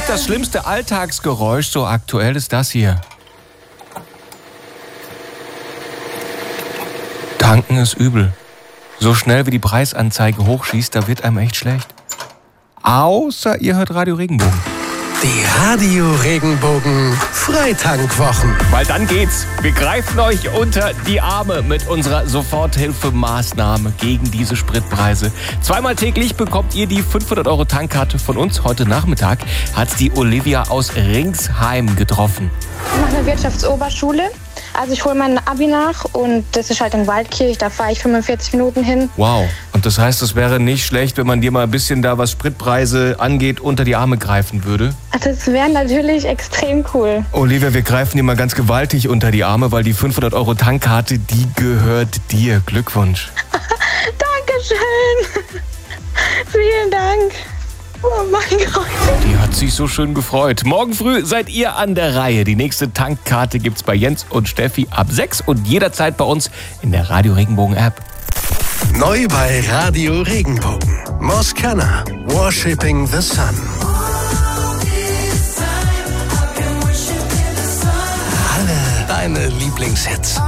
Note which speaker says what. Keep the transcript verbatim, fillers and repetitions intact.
Speaker 1: Mit das schlimmste Alltagsgeräusch, so aktuell ist das hier. Tanken ist übel. So schnell wie die Preisanzeige hochschießt, da wird einem echt schlecht. Außer ihr hört Radio Regenbogen.
Speaker 2: Die Radio Regenbogen Freitankwwochen.
Speaker 1: Weil dann geht's. Wir greifen euch unter die Arme mit unserer Soforthilfemaßnahme gegen diese Spritpreise. Zweimal täglich bekommt ihr die fünfhundert Euro Tankkarte von uns. Heute Nachmittag hat die Olivia aus Ringsheim getroffen.
Speaker 3: Ich mache eine Wirtschaftsoberschule. Also ich hole mein Abi nach und das ist halt in Waldkirch, da fahre ich fünfundvierzig Minuten hin.
Speaker 1: Wow, und das heißt, es wäre nicht schlecht, wenn man dir mal ein bisschen da, was Spritpreise angeht, unter die Arme greifen würde?
Speaker 3: Das wäre natürlich extrem cool.
Speaker 1: Olivia, wir greifen dir mal ganz gewaltig unter die Arme, weil die fünfhundert Euro Tankkarte, die gehört dir. Glückwunsch.
Speaker 3: Dankeschön. Vielen Dank. Oh mein Gott.
Speaker 1: Die hat sich so schön gefreut. Morgen früh seid ihr an der Reihe. Die nächste Tankkarte gibt's bei Jens und Steffi ab sechs und jederzeit bei uns in der Radio Regenbogen App.
Speaker 2: Neu bei Radio Regenbogen. Moskana. Worshipping the Sun. Alle deine Lieblingshits.